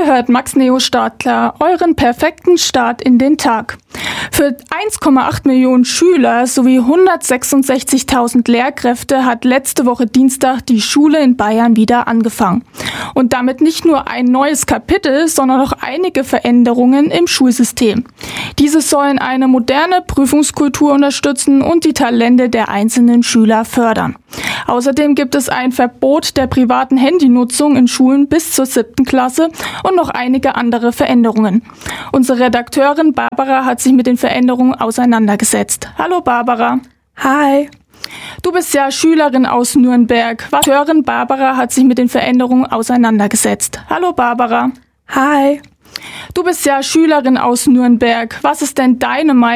Ihr hört Max Neo Startklar, euren perfekten Start in den Tag. Für 1,8 Millionen Schüler sowie 166.000 Lehrkräfte hat letzte Woche Dienstag die Schule in Bayern wieder angefangen. Und damit nicht nur ein neues Kapitel, sondern auch einige Veränderungen im Schulsystem. Diese sollen eine moderne Prüfungskultur unterstützen und die Talente der einzelnen Schüler fördern. Außerdem gibt es ein Verbot der privaten Handynutzung in Schulen bis zur 7. Klasse und noch einige andere Veränderungen. Unsere Redakteurin Barbara hat sich mit den Veränderungen auseinandergesetzt. Hallo Barbara. Hi. Du bist ja Schülerin aus Nürnberg. Redakteurin Barbara hat sich mit den Veränderungen auseinandergesetzt. Hallo Barbara. Hi. Du bist ja Schülerin aus Nürnberg. Was ist denn deine Meinung